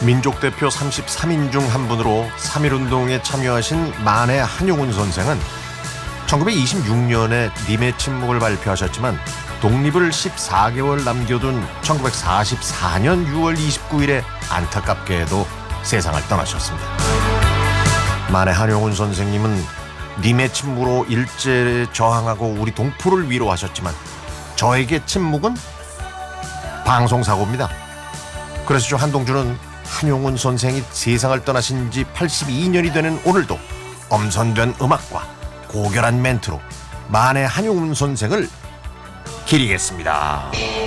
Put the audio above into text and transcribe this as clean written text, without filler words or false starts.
민족 대표 33인 중 한 분으로 3.1운동에 참여하신 만해 한용운 선생은 1926년에 님의 침묵을 발표하셨지만 독립을 14개월 남겨둔 1944년 6월 29일에 안타깝게도 세상을 떠나셨습니다. 만해 한용운 선생님은 님의 침묵으로 일제에 저항하고 우리 동포를 위로하셨지만 저에게 침묵은 방송사고입니다. 그래서 저 한동주는 한용운 선생이 세상을 떠나신 지 82년이 되는 오늘도 엄선된 음악과 고결한 멘트로 만해 한용운 선생을 기리겠습니다.